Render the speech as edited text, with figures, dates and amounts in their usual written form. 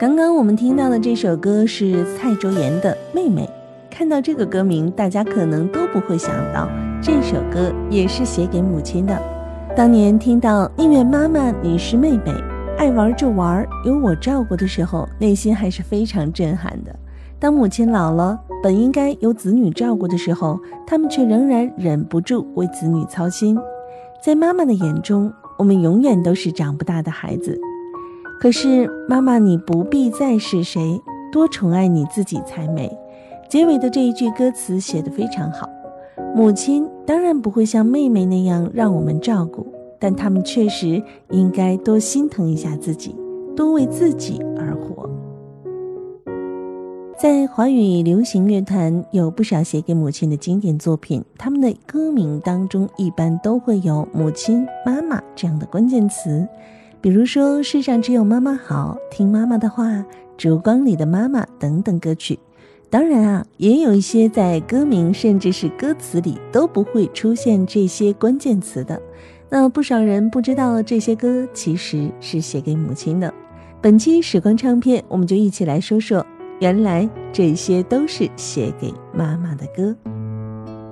刚刚我们听到的这首歌是蔡卓妍的《妹妹》。看到这个歌名，大家可能都不会想到这首歌也是写给母亲的。当年听到宁愿妈妈你是妹妹，爱玩就玩，有我照顾的时候，内心还是非常震撼的。当母亲老了，本应该由子女照顾的时候，他们却仍然忍不住为子女操心。在妈妈的眼中，我们永远都是长不大的孩子。可是妈妈你不必再是谁，多宠爱你自己才美。结尾的这一句歌词写得非常好。母亲当然不会像妹妹那样让我们照顾，但他们确实应该多心疼一下自己，多为自己而活。在华语流行乐坛有不少写给母亲的经典作品，他们的歌名当中一般都会有母亲、妈妈这样的关键词，比如说世上只有妈妈好，听妈妈的话，烛光里的妈妈等等歌曲。当然啊，也有一些在歌名甚至是歌词里都不会出现这些关键词的，那不少人不知道这些歌其实是写给母亲的。本期时光唱片，我们就一起来说说，原来这些都是写给妈妈的歌。